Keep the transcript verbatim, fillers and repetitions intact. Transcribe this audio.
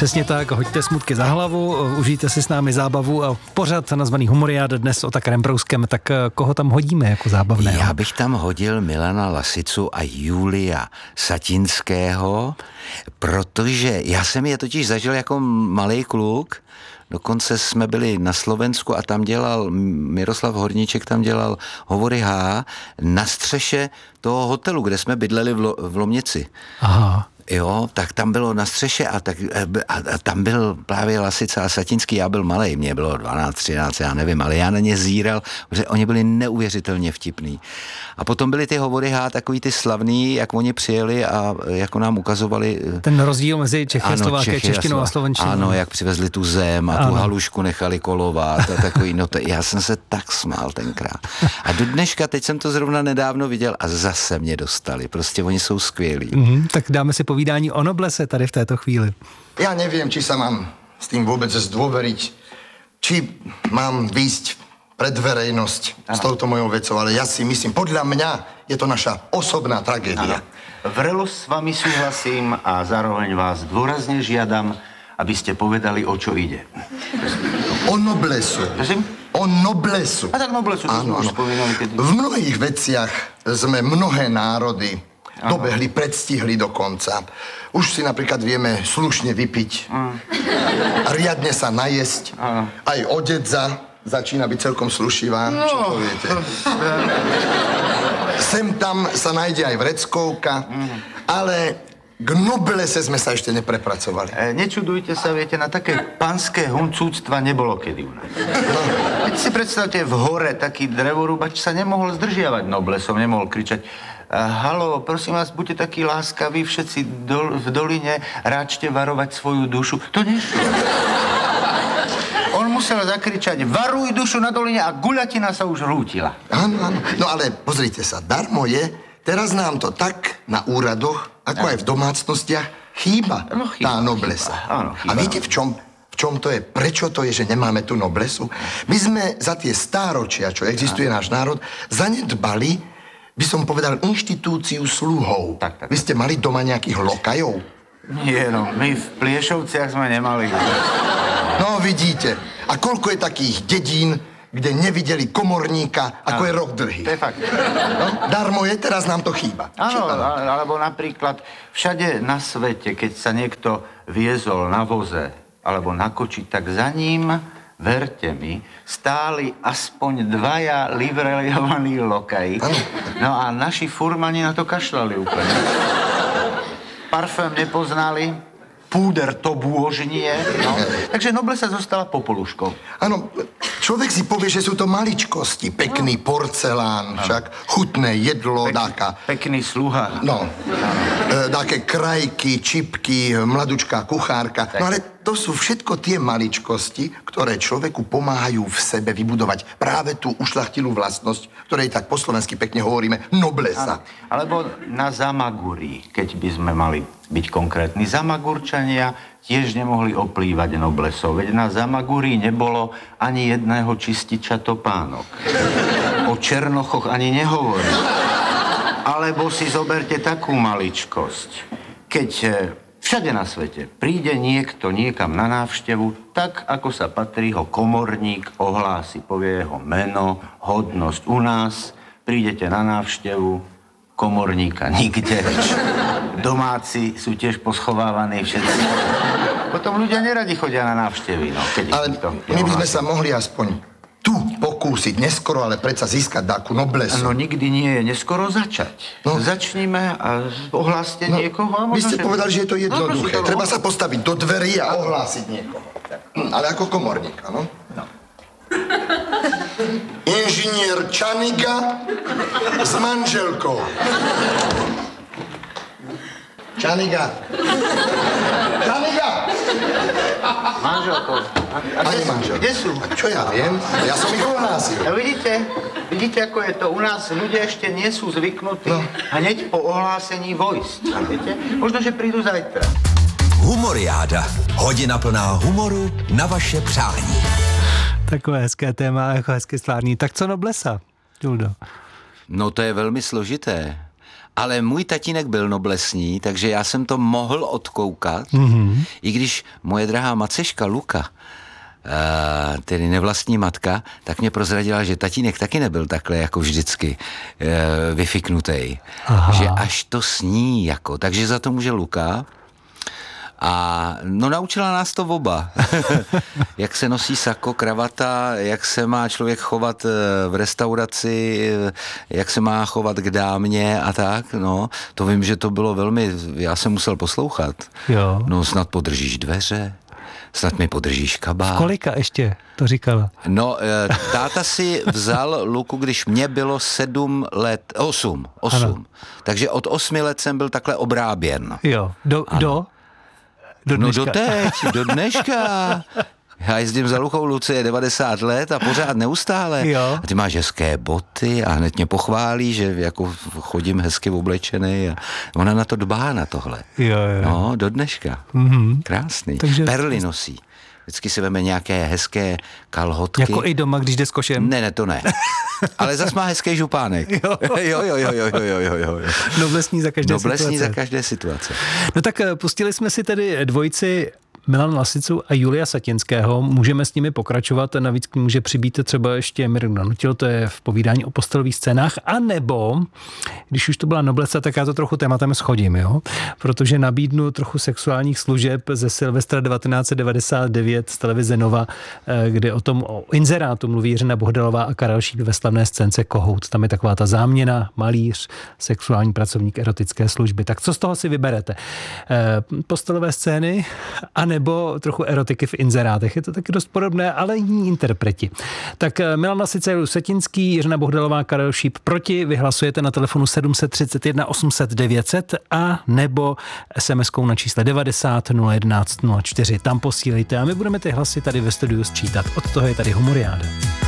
Přesně tak, hoďte smutky za hlavu, užijte si s námi zábavu a pořad nazvaný Humoriáda dnes o Takarem Prouskem, tak koho tam hodíme jako zábavného? Já bych tam hodil Milana Lasicu a Julia Satinského, protože já jsem je totiž zažil jako malej kluk. Dokonce jsme byli na Slovensku a tam dělal, Miroslav Horníček tam dělal Hovory H na střeše toho hotelu, kde jsme bydleli v, Lo, v Lomnici. Aha. Jo, tak tam bylo na střeše a, tak, a, a tam byl právě Lasica a Satinský, já byl malej, mě bylo dvanáct, třináct, já nevím, ale já na ně zíral, protože oni byli neuvěřitelně vtipný. A potom byly ty Hovory H takový ty slavný, jak oni přijeli a jako nám ukazovali... Ten rozdíl mezi Čechy, Slováky, češtinou a slovenštinou. Ano, jak přivezli tu zem a ano. tu halušku nechali kolovat a takový, no to, já jsem se tak smál tenkrát. A do dneška, teď jsem to zrovna nedávno viděl a zase mě dostali, prostě oni jsou skvělí. Mm-hmm, tak dáme si povídání o Noblese tady v této chvíli. Ja neviem, či sa mám s tým vôbec zdôveriť, či mám výjsť pred verejnosť ano. s touto mojou vecou, ale ja si myslím, podľa mňa je to naša osobná tragédia. Vrelo s vami súhlasím a zároveň vás dôrazne žiadam, aby ste povedali, o čo ide. O Noblesu. Prosím? O Noblesu. A tak Noblesu, to áno, sme už áno. spomenuli. Keď... V mnohých veciach sme mnohé národy Aha. dobehli, predstihli dokonca. Už si napríklad vieme slušne vypiť, mm. riadne sa najesť, Aha. aj odedza začína byť celkom slušivá, no. čo poviete. Sem tam sa nájde aj vreckovka, mm. ale k Noblese sme sa ešte neprepracovali. E, nečudujte sa, viete, na také panské huncúctva nebolo kedy u nás. No. Keď si predstavte, v hore taký drevorúbač sa nemohol zdržiavať Noblesom, nemohol kričať halo, prosím vás, buďte takí láskaví, všetci dol, v doline, ráčte varovať svoju dušu. To nešlo. On musel zakričať, varuj dušu na doline a guľatina sa už rútila. Áno, áno. No ale pozrite sa, darmo je, teraz nám to tak na úradoch, ako aj v domácnostiach, chýba no, chýba, tá Noblesa. Chýba. Áno, chýba. A viete, v čom, v čom to je? Prečo to je, že nemáme tú Noblesu? My sme za tie stáročia, čo existuje náš národ, zanedbali, by som povedal, inštitúciu sluhov. Tak, tak. Vy ste mali doma nejakých lokajov? Nie, no, my v Pliešovciach sme nemali. No, vidíte. A koľko je takých dedín, kde nevideli komorníka, ako ano. je rok dlhý? To je fakt. No, darmo je, teraz nám to chýba. Áno, alebo napríklad všade na svete, keď sa niekto viezol na voze alebo na koči, tak za ním, verte mi, stáli aspoň dvaja livrejovaní lokaji. No a naši furmani na to kašľali úplne. Parfém nepoznali, púder to bôžnie. No. Takže Noblesa zostala popoluškou. Áno, človek si povie, že sú to maličkosti. Pekný porcelán, však chutné jedlo, Pek, dáka... Pekný sluha. No, e, dáke krajky, čipky, mladučká kuchárka. Tak. No ale to sú všetko tie maličkosti, ktoré človeku pomáhajú v sebe vybudovať práve tú ušľachtilú vlastnosť, ktorej tak po slovensky pekne hovoríme Noblesa. Áno. Alebo na Zamagúri, keď by sme mali byť konkrétni. Zamagurčania tiež nemohli oplývať Noblesov, veď na Zamagúri nebolo ani jedného čističa topánok. O Černochoch ani nehovorím. Alebo si zoberte takú maličkosť. Keď všade na svete príde niekto niekam na návštevu, tak ako sa patrí, ho komorník ohlási, povie jeho meno, hodnosť. U nás prídete na návštevu, komorníka nikde. Domáci sú tiež poschovávaní všetci. Potom ľudia neradi chodia na návštevy. No, keď ale my by sme sa mohli aspoň tu pokúsiť, neskoro, ale predsa získať takú Noblesu. No nikdy nie je neskoro začať. No. Začníme a ohláste no, niekoho. A vy ste že... povedali, že je to jednoduché. No, Treba sa postaviť do dverí a ohlásiť niekoho. Ale ako komorníka, no? No. Inžinier Čaniga s manželkou. Čaniga. Čaniga! Manželkou. Ani manželkou. Kde sú? A čo ja viem? Ja som ich ohlásil. A vidíte? Vidíte, ako je to? U nás ľudia ešte nie sú zvyknutí no. hneď po ohlásení vojsť. A viete? Možno, že prídu zajtra. Humoriáda. Hodina plná humoru na vaše přání. Takové hezké téma, jako hezky stvární. Tak co Noblesa, Juldo? No to je velmi složité. ale můj tatínek byl noblesní, takže já jsem to mohl odkoukat, mm-hmm. i když moje drahá maceška Luka, Uh, tedy nevlastní matka, tak mě prozradila, že tatínek taky nebyl takhle jako vždycky uh, vyfiknutej. Aha. Že až to sní jako. Takže za to může Luka. A no naučila nás to oba. Jak se nosí sako, kravata, jak se má člověk chovat v restauraci, jak se má chovat k dámě a tak, no. To vím, že to bylo velmi, já jsem musel poslouchat. Jo. No snad podržíš dveře. Snad mi podržíš kabát. V kolika ještě to říkala? No, táta si vzal Luku, když mě bylo sedm let, osm, osm. Ano. Takže od osmi let jsem byl takhle obráběn. Jo, do, do? Do no do teď, do dneška. Já jezdím za Lukou, Lucie je devadesát let a pořád neustále. Jo. A ty máš hezké boty a hned mě pochválí, že jako chodím hezky oblečený a ona na to dbá na tohle. Jo, jo. No, do dneška. Mm-hmm. Krásný. Takže perly nosí. Vždycky si veme nějaké hezké kalhotky. Jako i doma, když jde s košem? Ne, ne, to ne. Ale zas má hezký župánek. Jo, jo, jo, jo, jo, jo, jo, jo. Noblesní za každé Noblesní situace. za každé situace. No tak pustili jsme si tedy dvojici Milan Lasicu a Julia Satinského. Můžeme s nimi pokračovat, navíc k ní může přibýt třeba ještě Mirek Nanutil, to je v povídání o postelových scénách, a nebo, když už to byla noblesa, tak já to trochu tématem schodím, jo? Protože nabídnu trochu sexuálních služeb ze Silvestra devatenáct set devadesát devět z televize Nova, kde o tom o inzerátu mluví Jiřina Bohdalová a Karel Šíp ve slavné scénce Kohout. Tam je taková ta záměna, malíř, sexuální pracovník erotické služby. Tak co z toho si vyberete? Postelové scény a nebo trochu erotiky v inzerátech. Je to taky dost podobné, ale jiní interpreti. Tak Milan Lasica, Julia Satinský, Jiřina Bohdalová, Karel Šíp proti. Vyhlasujete na telefonu sedm set třicet jedna osm set devět set a nebo es em eskou na čísle devadesát nula jedenáct nula čtyři. Tam posílejte a my budeme ty hlasy tady ve studiu sčítat. Od toho je tady Humoriáda.